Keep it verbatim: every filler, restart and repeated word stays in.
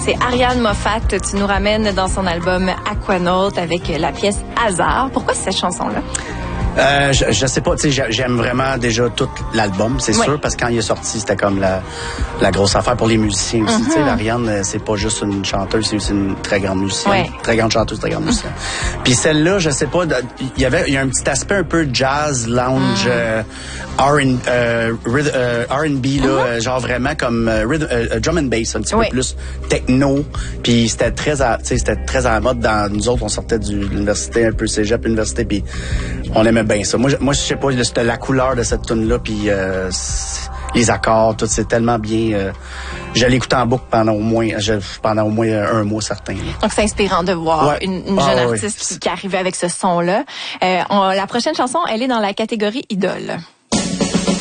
c'est Ariane Moffat. Tu nous ramènes dans son album Aquanaut avec la pièce Hasard. Pourquoi cette chanson-là? Euh, je, je sais pas, tu sais, j'aime vraiment déjà tout l'album, c'est oui. sûr, parce que quand il est sorti, c'était comme la, la grosse affaire pour les musiciens aussi. Mm-hmm. Tu sais, Ariane, c'est pas juste une chanteuse, c'est aussi une très grande musicienne, oui. très grande chanteuse, très grande musicienne. Mm-hmm. Puis celle-là, je sais pas, il y avait, il y a un petit aspect un peu jazz, lounge, mm. euh, R and, euh, euh, R and B là, mm-hmm. genre vraiment comme euh, rhythm, euh, drum and bass, un petit oui. peu plus techno. Puis c'était très, à, tu sais, c'était très à la mode dans nous autres, on sortait de l'université, un peu cégep, université, puis on aimait bien ça. Moi, je, moi, je sais pas, c'était la couleur de cette tune-là, puis euh, les accords, tout, c'est tellement bien. Euh, je l'écoute en boucle pendant au moins, je, pendant au moins un mois certain. Là. Donc, c'est inspirant de voir ouais. une, une ah, jeune ouais. artiste qui, qui arrivait avec ce son-là. Euh, on, la prochaine chanson, elle est dans la catégorie idole.